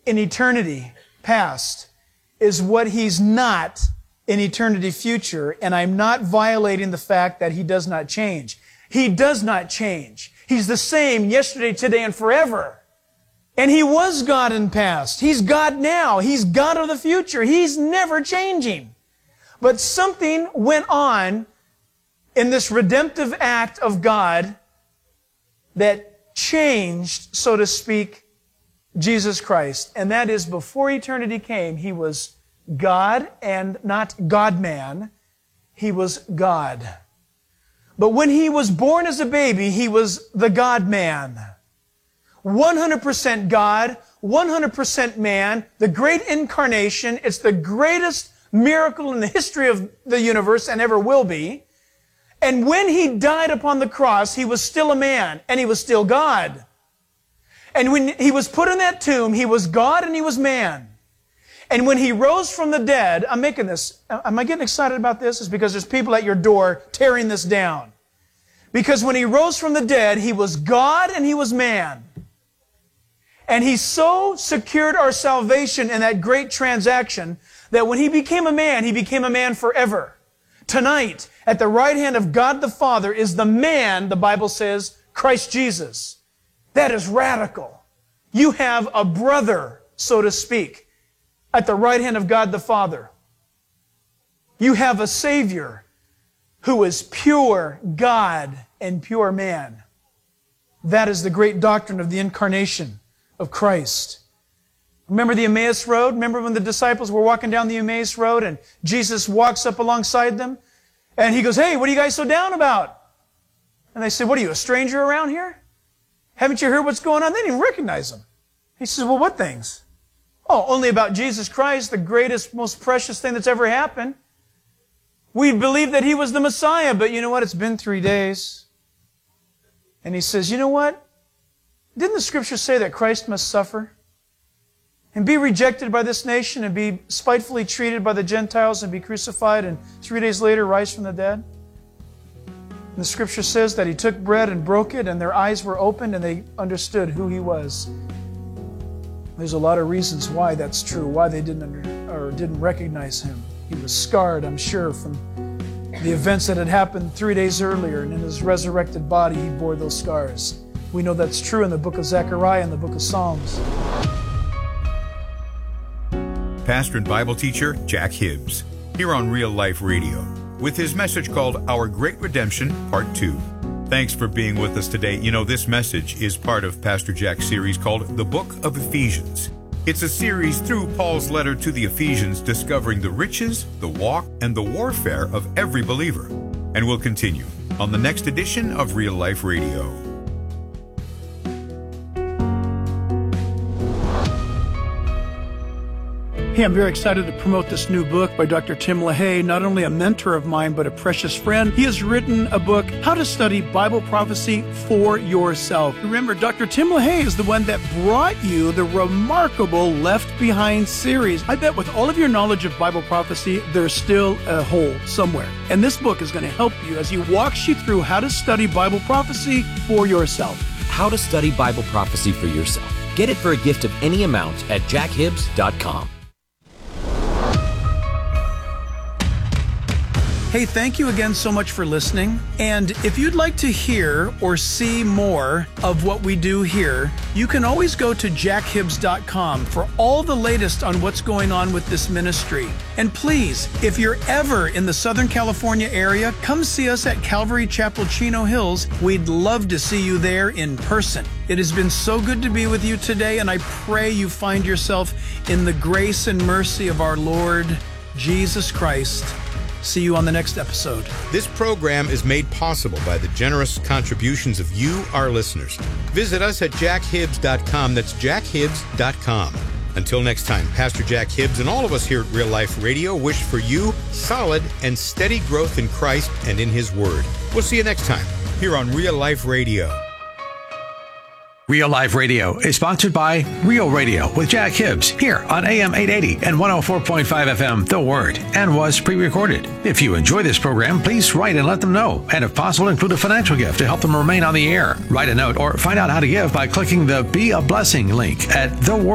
in eternity past is what He's not in eternity future, and I'm not violating the fact that He does not change. He does not change. He's the same yesterday, today, and forever. And He was God in past. He's God now. He's God of the future. He's never changing. But something went on in this redemptive act of God that changed, so to speak, Jesus Christ. And that is, before eternity came, He was God and not God-man. He was God. But when He was born as a baby, He was the God-man. 100% God, 100% man, the great incarnation. It's the greatest miracle in the history of the universe and ever will be. And when He died upon the cross, He was still a man and He was still God. And when He was put in that tomb, He was God and He was man. And when He rose from the dead, am I getting excited about this? It's because there's people at your door tearing this down. Because when He rose from the dead, He was God and He was man. And He so secured our salvation in that great transaction that when He became a man forever. Tonight, at the right hand of God the Father is the man, the Bible says, Christ Jesus. That is radical. You have a brother, so to speak, at the right hand of God the Father. You have a Savior who is pure God and pure man. That is the great doctrine of the incarnation of Christ. Remember the Emmaus Road? Remember when the disciples were walking down the Emmaus Road and Jesus walks up alongside them and He goes, "Hey, what are you guys so down about?" And they said, "What are you, a stranger around here? Haven't you heard what's going on?" They didn't even recognize Him. He says, "Well, what things?" "Oh, only about Jesus Christ, the greatest, most precious thing that's ever happened. We believed that He was the Messiah, but you know what? It's been 3 days." And He says, "You know what? Didn't the Scripture say that Christ must suffer and be rejected by this nation and be spitefully treated by the Gentiles and be crucified and 3 days later rise from the dead?" And the Scripture says that He took bread and broke it and their eyes were opened and they understood who He was. There's a lot of reasons why that's true, why they didn't recognize Him. He was scarred, I'm sure, from the events that had happened 3 days earlier, and in His resurrected body He bore those scars. We know that's true in the book of Zechariah and the book of Psalms. Pastor and Bible teacher Jack Hibbs, here on Real Life Radio, with his message called Our Great Redemption, Part 2. Thanks for being with us today. You know, this message is part of Pastor Jack's series called The Book of Ephesians. It's a series through Paul's letter to the Ephesians, discovering the riches, the walk, and the warfare of every believer. And we'll continue on the next edition of Real Life Radio. Hey, I'm very excited to promote this new book by Dr. Tim LaHaye, not only a mentor of mine, but a precious friend. He has written a book, How to Study Bible Prophecy for Yourself. Remember, Dr. Tim LaHaye is the one that brought you the remarkable Left Behind series. I bet with all of your knowledge of Bible prophecy, there's still a hole somewhere. And this book is going to help you as he walks you through how to study Bible prophecy for yourself. How to Study Bible Prophecy for Yourself. Get it for a gift of any amount at jackhibbs.com. Hey, thank you again so much for listening. And if you'd like to hear or see more of what we do here, you can always go to jackhibbs.com for all the latest on what's going on with this ministry. And please, if you're ever in the Southern California area, come see us at Calvary Chapel, Chino Hills. We'd love to see you there in person. It has been so good to be with you today, and I pray you find yourself in the grace and mercy of our Lord Jesus Christ. See you on the next episode. This program is made possible by the generous contributions of you, our listeners. Visit us at jackhibbs.com. That's jackhibbs.com. Until next time, Pastor Jack Hibbs and all of us here at Real Life Radio wish for you solid and steady growth in Christ and in His Word. We'll see you next time here on Real Life Radio. Real Life Radio is sponsored by Real Radio with Jack Hibbs here on AM 880 and 104.5 FM, The Word, and was pre-recorded. If you enjoy this program, please write and let them know, and if possible, include a financial gift to help them remain on the air. Write a note or find out how to give by clicking the Be a Blessing link at The Word.